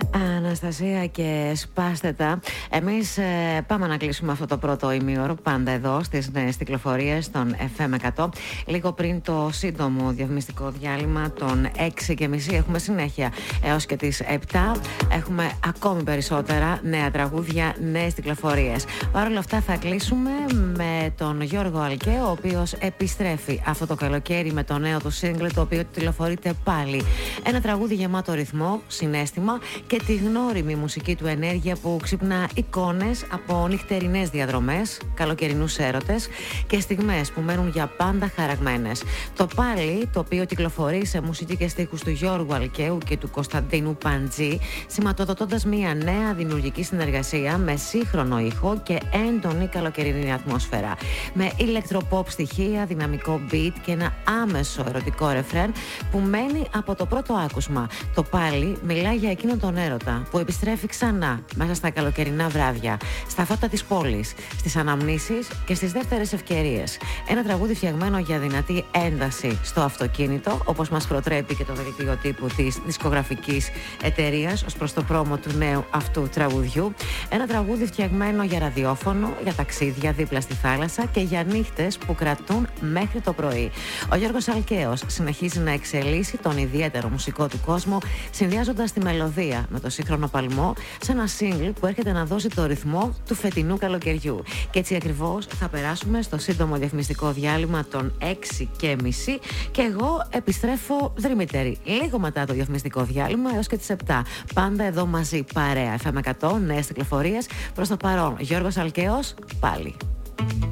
Αναστασία και σπάστε τα. Εμείς πάμε να κλείσουμε αυτό το πρώτο ημίωρο πάντα εδώ στις νέες κυκλοφορίες των FM100. Λίγο πριν το σύντομο διαφημιστικό διάλειμμα των 6.30 έχουμε συνέχεια έως και τις 7. Έχουμε ακόμη περισσότερα νέα τραγούδια, νέες κυκλοφορίες. Παρ' όλα αυτά θα κλείσουμε με τον Γιώργο Αλκαίο, ο οποίος επιστρέφει αυτό το καλοκαίρι με το νέο του single, το οποίο τηλεφορείται πάλι. Ένα τραγούδι γεμάτο ρυθμό, συναίσθημα και τη γνώριμη μουσική του ενέργεια που ξυπνά εικόνες από νυχτερινές διαδρομές, καλοκαιρινούς έρωτες και στιγμές που μένουν για πάντα χαραγμένες. Το πάλι, το οποίο κυκλοφορεί σε μουσική και στίχους του Γιώργου Αλκαίου και του Κωνσταντίνου Παντζή, σηματοδοτώντας μια νέα δημιουργική συνεργασία με σύγχρονο ήχο και έντονη καλοκαιρινή ατμόσφαιρα. Με ηλεκτροποπ στοιχεία, δυναμικό beat και ένα άμεσο ερωτικό ρεφρέν που μένει από το πρώτο άκουσμα. Το πάλι μιλάει για εκείνον τον έρωτα που επιστρέφει ξανά μέσα στα καλοκαιρινά βράδια, στα φώτα της πόλης, στις αναμνήσεις και στις δεύτερες ευκαιρίες. Ένα τραγούδι φτιαγμένο για δυνατή ένταση στο αυτοκίνητο, όπως μας προτρέπει και το δελτίο τύπου της δισκογραφικής εταιρείας ως προς το πρόμο του νέου αυτού τραγουδιού. Ένα τραγούδι φτιαγμένο για ραδιόφωνο, για ταξίδια δίπλα στη θάλασσα και για νύχτες που κρατούν μέχρι το πρωί. Ο Γιώργος Αλκαίος συνεχίζει να εξελίσσει τον ιδιαίτερο μουσικό του κόσμο, συνδυάζοντας τη μελωδία με το σύγχρονο παλμό σε ένα single που έρχεται να δώσει το ρυθμό του φετινού καλοκαιριού. Και έτσι ακριβώς θα περάσουμε στο σύντομο διαφημιστικό διάλειμμα των 6.30 και εγώ επιστρέφω δρυμύτερη λίγο μετά το διαφημιστικό διάλειμμα έως και τις 7. Πάντα εδώ μαζί, παρέα FM100, νέες κυκλοφορίες. Προς το παρόν, Γιώργος Αλκαίος, πάλι.